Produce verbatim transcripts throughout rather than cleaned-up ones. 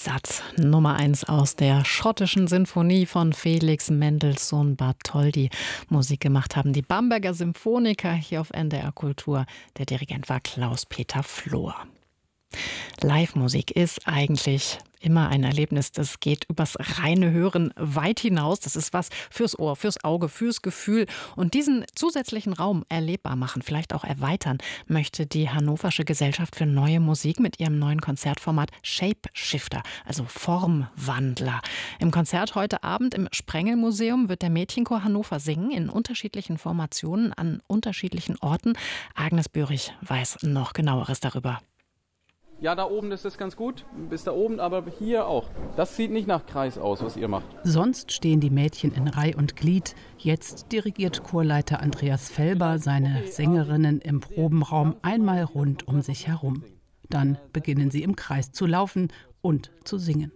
Satz Nummer eins aus der schottischen Sinfonie von Felix Mendelssohn Bartholdy. Musik gemacht haben die Bamberger Symphoniker hier auf N D R Kultur. Der Dirigent war Klaus-Peter Flohr. Live-Musik ist eigentlich immer ein Erlebnis, das geht übers reine Hören weit hinaus. Das ist was fürs Ohr, fürs Auge, fürs Gefühl. Und diesen zusätzlichen Raum erlebbar machen, vielleicht auch erweitern, möchte die Hannoversche Gesellschaft für Neue Musik mit ihrem neuen Konzertformat Shapeshifter, also Formwandler. Im Konzert heute Abend im Sprengelmuseum wird der Mädchenchor Hannover singen, in unterschiedlichen Formationen an unterschiedlichen Orten. Agnes Böhrig weiß noch Genaueres darüber. Ja, da oben ist es ganz gut, bis da oben, aber hier auch. Das sieht nicht nach Kreis aus, was ihr macht. Sonst stehen die Mädchen in Reih und Glied. Jetzt dirigiert Chorleiter Andreas Felber seine Sängerinnen im Probenraum einmal rund um sich herum. Dann beginnen sie im Kreis zu laufen und zu singen.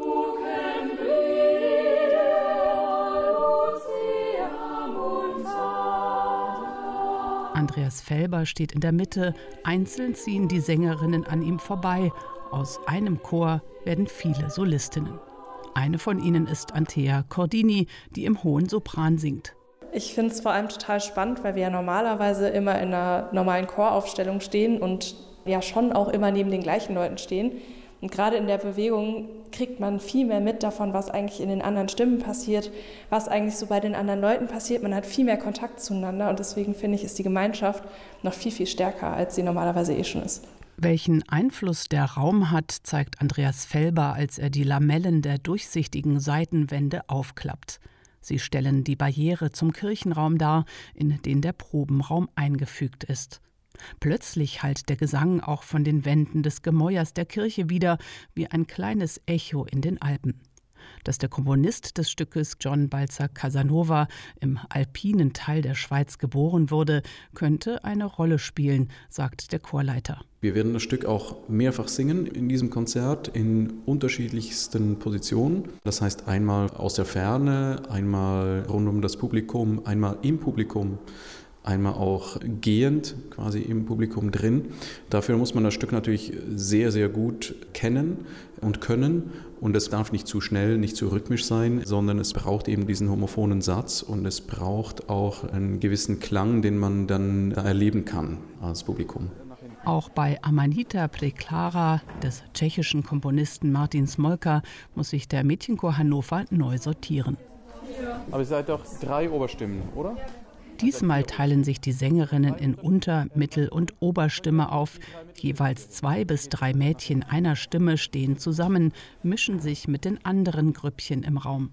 Andreas Felber steht in der Mitte, einzeln ziehen die Sängerinnen an ihm vorbei. Aus einem Chor werden viele Solistinnen. Eine von ihnen ist Antea Cordini, die im hohen Sopran singt. Ich finde es vor allem total spannend, weil wir ja normalerweise immer in einer normalen Choraufstellung stehen und ja schon auch immer neben den gleichen Leuten stehen. Und gerade in der Bewegung kriegt man viel mehr mit davon, was eigentlich in den anderen Stimmen passiert, was eigentlich so bei den anderen Leuten passiert. Man hat viel mehr Kontakt zueinander und deswegen finde ich, ist die Gemeinschaft noch viel, viel stärker, als sie normalerweise eh schon ist. Welchen Einfluss der Raum hat, zeigt Andreas Felber, als er die Lamellen der durchsichtigen Seitenwände aufklappt. Sie stellen die Barriere zum Kirchenraum dar, in den der Probenraum eingefügt ist. Plötzlich hallt der Gesang auch von den Wänden des Gemäuers der Kirche wieder, wie ein kleines Echo in den Alpen. Dass der Komponist des Stückes, John Balzer Casanova, im alpinen Teil der Schweiz geboren wurde, könnte eine Rolle spielen, sagt der Chorleiter. Wir werden das Stück auch mehrfach singen in diesem Konzert in unterschiedlichsten Positionen. Das heißt einmal aus der Ferne, einmal rund um das Publikum, einmal im Publikum. Einmal auch gehend, quasi im Publikum drin. Dafür muss man das Stück natürlich sehr, sehr gut kennen und können. Und es darf nicht zu schnell, nicht zu rhythmisch sein, sondern es braucht eben diesen homophonen Satz und es braucht auch einen gewissen Klang, den man dann erleben kann als Publikum. Auch bei Amanita Preklara des tschechischen Komponisten Martin Smolka muss sich der Mädchenchor Hannover neu sortieren. Aber ihr seid doch drei Oberstimmen, oder? Diesmal teilen sich die Sängerinnen in Unter-, Mittel- und Oberstimme auf. Jeweils zwei bis drei Mädchen einer Stimme stehen zusammen, mischen sich mit den anderen Grüppchen im Raum.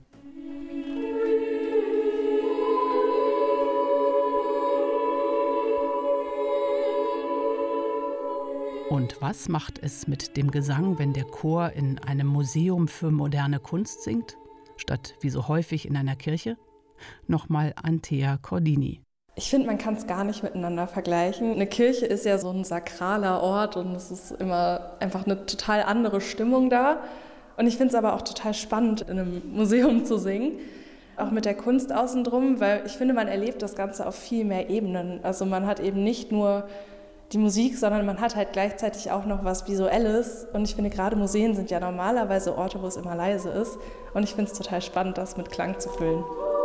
Und was macht es mit dem Gesang, wenn der Chor in einem Museum für moderne Kunst singt, statt wie so häufig in einer Kirche? Nochmal Antea Cordini. Ich finde, man kann es gar nicht miteinander vergleichen. Eine Kirche ist ja so ein sakraler Ort und es ist immer einfach eine total andere Stimmung da. Und ich finde es aber auch total spannend, in einem Museum zu singen, auch mit der Kunst außen drum, weil ich finde, man erlebt das Ganze auf viel mehr Ebenen. Also man hat eben nicht nur die Musik, sondern man hat halt gleichzeitig auch noch was Visuelles. Und ich finde, gerade Museen sind ja normalerweise Orte, wo es immer leise ist. Und ich finde es total spannend, das mit Klang zu füllen.